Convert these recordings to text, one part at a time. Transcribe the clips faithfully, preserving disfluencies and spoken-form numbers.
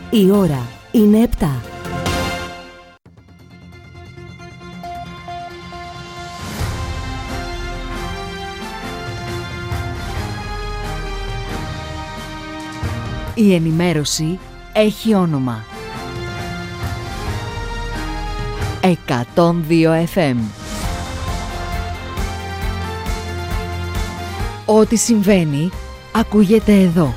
Η ώρα είναι επτά. Η ενημέρωση έχει όνομα. εκατόν δύο εφ εμ. Ό,τι συμβαίνει, ακούγεται εδώ.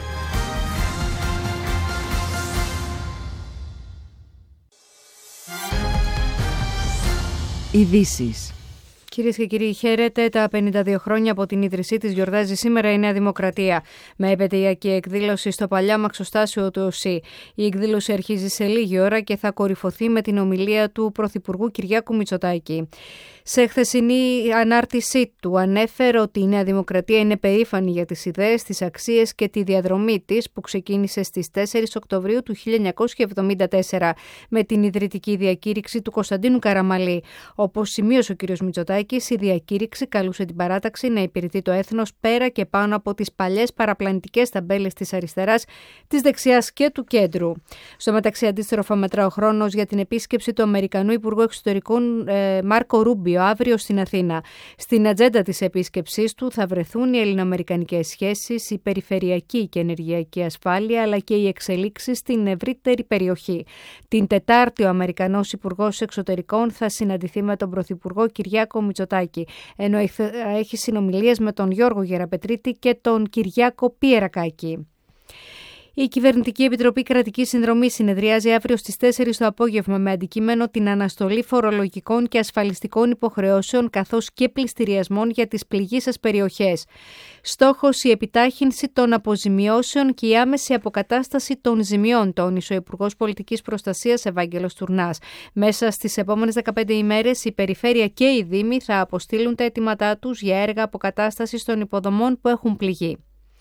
Ειδήσεις. Κυρίες και κύριοι, χαίρετε. Τα πενήντα δύο χρόνια από την ίδρυσή της γιορτάζει σήμερα η Νέα Δημοκρατία με επαιτειακή εκδήλωση στο παλιά μαξοστάσιο του ΟΣΥ. Η εκδήλωση αρχίζει σε λίγη ώρα και θα κορυφωθεί με την ομιλία του Πρωθυπουργού Κυριάκου Μητσοτάκη. Σε χθεσινή ανάρτησή του ανέφερε ότι η Νέα Δημοκρατία είναι περήφανη για τις ιδέες, τις αξίες και τη διαδρομή της που ξεκίνησε στις τέσσερις Οκτωβρίου του χίλια εννιακόσια εβδομήντα τέσσερα με την ιδρυτική διακήρυξη του Κωνσταντίνου Καραμαλή. Όπως σημείωσε ο κ. Μητσοτάκης, η διακήρυξη καλούσε την παράταξη να υπηρετεί το έθνος πέρα και πάνω από τις παλιές παραπλανητικές ταμπέλες της αριστεράς, της δεξιάς και του κέντρου. Στο μεταξύ, αντίστροφα μετρά ο χρόνος για την επίσκεψη του Αμερικανού Υπουργού Εξωτερικών ε, Μάρκο Ρούμπιο αύριο στην Αθήνα. Στην ατζέντα της επίσκεψής του θα βρεθούν οι ελληνοαμερικανικές σχέσεις, η περιφερειακή και ενεργειακή ασφάλεια, αλλά και οι εξελίξεις στην ευρύτερη περιοχή. Την Τετάρτη, ο Αμερικανός Υπουργός Εξωτερικών θα συναντηθεί με τον Πρωθυπουργό Κυριάκο Μητσοτάκη, ενώ έχει συνομιλίες με τον Γιώργο Γεραπετρίτη και τον Κυριάκο Πιερακάκη. Η Κυβερνητική Επιτροπή Κρατικής Συνδρομής συνεδριάζει αύριο στις τέσσερις το απόγευμα με αντικείμενο την αναστολή φορολογικών και ασφαλιστικών υποχρεώσεων καθώς και πληστηριασμών για τις πληγείσες περιοχές. Στόχος η επιτάχυνση των αποζημιώσεων και η άμεση αποκατάσταση των ζημιών, τόνισε ο Υπουργός Πολιτικής Προστασίας Ευάγγελος Τουρνάς. Μέσα στις επόμενες δεκαπέντε ημέρες η Περιφέρεια και οι Δήμοι θα αποστείλουν τα αιτήματά τους για έργα αποκατάστασης των υποδομών που έχουν πληγεί.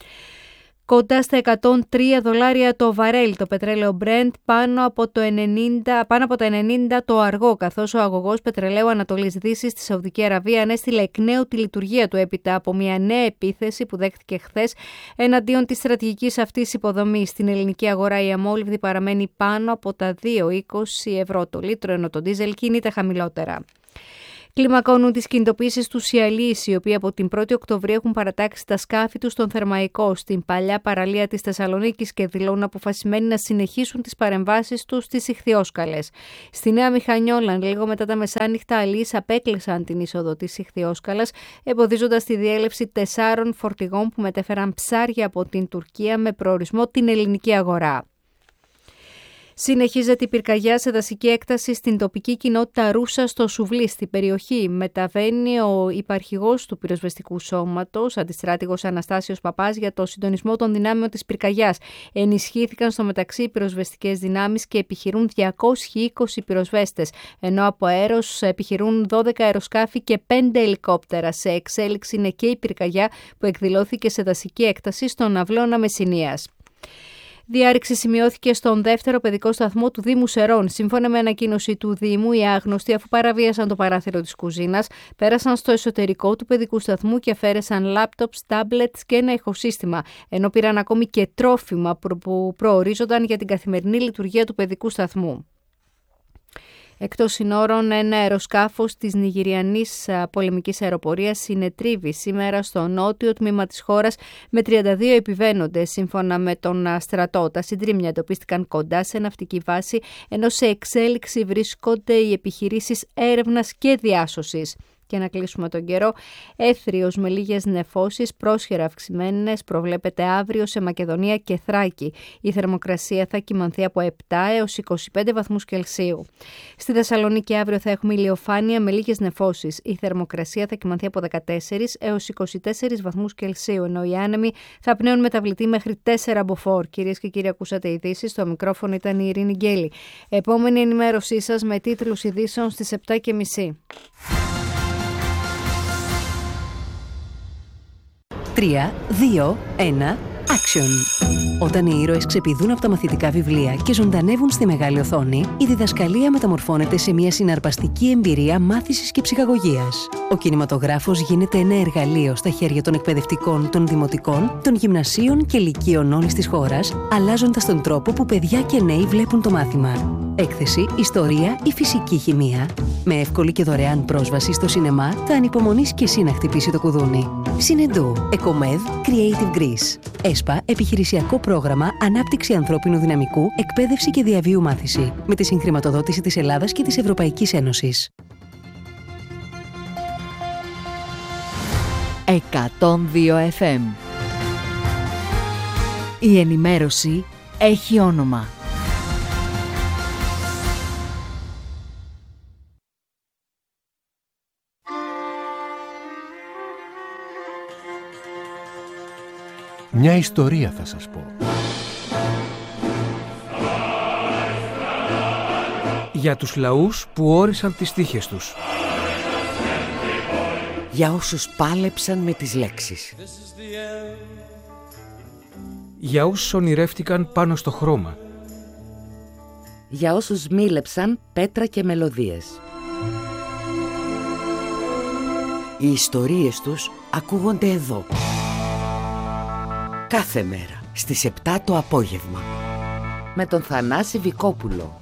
Κοντά στα εκατόν τρία δολάρια το βαρέλ το πετρέλαιο Brent, πάνω από, το ενενήντα, πάνω από τα ενενήντα το αργό, καθώς ο αγωγός πετρελαίου Ανατολής Δύσης στη Σαουδική Αραβία ανέστειλε εκ νέου τη λειτουργία του έπειτα από μια νέα επίθεση που δέχτηκε χθες εναντίον της στρατηγικής αυτής υποδομής. Στην ελληνική αγορά η αμόλυβδη παραμένει πάνω από τα δύο κόμμα είκοσι ευρώ το λίτρο, ενώ το ντίζελ κινείται χαμηλότερα. Κλιμακώνουν τις κινητοποίησεις του Σιαλής, οι οποίοι από την πρώτη Οκτωβρίου έχουν παρατάξει τα σκάφη τους στον Θερμαϊκό, στην παλιά παραλία της Θεσσαλονίκης και δηλώνουν αποφασισμένοι να συνεχίσουν τις παρεμβάσεις τους στις Ιχθυόσκαλες. Στη Νέα Μηχανιόλαν, λίγο μετά τα μεσάνυχτα, αλείς απέκλεισαν την είσοδο της Ιχθυόσκαλας, εμποδίζοντας τη διέλευση τεσσάρων φορτηγών που μετέφεραν ψάρια από την Τουρκία με προορισμό την ελληνική αγορά. Συνεχίζεται η πυρκαγιά σε δασική έκταση στην τοπική κοινότητα Ρούσα στο Σουβλί, στην περιοχή. Μεταβαίνει ο υπαρχηγός του πυροσβεστικού σώματος, αντιστράτηγος Αναστάσιος Παπάς, για το συντονισμό των δυνάμεων της πυρκαγιάς. Ενισχύθηκαν στο μεταξύ οι πυροσβεστικές δυνάμεις και επιχειρούν διακόσιοι είκοσι πυροσβέστες, ενώ από αέρος επιχειρούν δώδεκα αεροσκάφη και πέντε ελικόπτερα. Σε εξέλιξη είναι και η πυρκαγιά που εκδηλώθηκε σε δασική έκταση στον Αυλώνα Μεσσηνίας. Διάρρηξη σημειώθηκε στον δεύτερο παιδικό σταθμό του Δήμου Σερών. Σύμφωνα με ανακοίνωση του Δήμου, οι άγνωστοι, αφού παραβίασαν το παράθυρο της κουζίνας, πέρασαν στο εσωτερικό του παιδικού σταθμού και αφαίρεσαν λάπτοπς, τάμπλετς και ένα ηχοσύστημα, ενώ πήραν ακόμη και τρόφιμα που προορίζονταν για την καθημερινή λειτουργία του παιδικού σταθμού. Εκτός συνόρων, ένα αεροσκάφος της Νιγηριανής πολεμικής αεροπορίας συνετρίβει σήμερα στο νότιο τμήμα της χώρας με τριάντα δύο επιβαίνοντες. Σύμφωνα με τον στρατό, τα συντρίμμια εντοπίστηκαν κοντά σε ναυτική βάση, ενώ σε εξέλιξη βρίσκονται οι επιχειρήσεις έρευνας και διάσωσης. Και να κλείσουμε τον καιρό, έθριος με λίγες νεφώσεις, πρόσχερα αυξημένες, προβλέπεται αύριο σε Μακεδονία και Θράκη. Η θερμοκρασία θα κυμανθεί από επτά έως είκοσι πέντε βαθμούς Κελσίου. Στη Θεσσαλονίκη αύριο θα έχουμε ηλιοφάνεια με λίγες νεφώσεις. Η θερμοκρασία θα κυμανθεί από δεκατέσσερα έως είκοσι τέσσερα βαθμούς Κελσίου, ενώ οι άνεμοι θα πνέουν μεταβλητή μέχρι τέσσερα μποφόρ. Κυρίες και κύριοι, ακούσατε ειδήσεις. Στο μικρόφωνο ήταν η Ειρήνη Γκέλη. Επόμενη ενημέρωσή σας με τίτλους ειδήσεων στις επτά και μισή. τρία, δύο, ένα Action. Όταν οι ήρωες ξεπηδούν από τα μαθητικά βιβλία και ζωντανεύουν στη μεγάλη οθόνη, η διδασκαλία μεταμορφώνεται σε μια συναρπαστική εμπειρία μάθησης και ψυχαγωγίας. Ο κινηματογράφος γίνεται ένα εργαλείο στα χέρια των εκπαιδευτικών, των δημοτικών, των γυμνασίων και λυκείων όλης της χώρας, αλλάζοντας τον τρόπο που παιδιά και νέοι βλέπουν το μάθημα. Έκθεση, ιστορία ή φυσική χημεία. Με εύκολη και δωρεάν πρόσβαση στο σινεμά, θα ανυπομονείς και εσύ να χτυπήσει το κουδούνι. Συνεντού, Εκομέδ, Creative Greece. ΕΣΠΑ, επιχειρησιακό πρόγραμμα Ανάπτυξη ανθρώπινου δυναμικού, εκπαίδευση και διαβίου μάθηση. Με τη συγχρηματοδότηση της Ελλάδας και της Ευρωπαϊκής Ένωσης. εκατόν δύο εφ εμ. Η ενημέρωση έχει όνομα. Μια ιστορία θα σας πω. Για τους λαούς που όρισαν τις τύχες τους. Για όσους πάλεψαν με τις λέξεις. Για όσους ονειρεύτηκαν πάνω στο χρώμα. Για όσους μίλεψαν πέτρα και μελωδίες. Οι ιστορίες τους ακούγονται εδώ. Κάθε μέρα στις επτά το απόγευμα. Με τον Θανάση Βικόπουλο.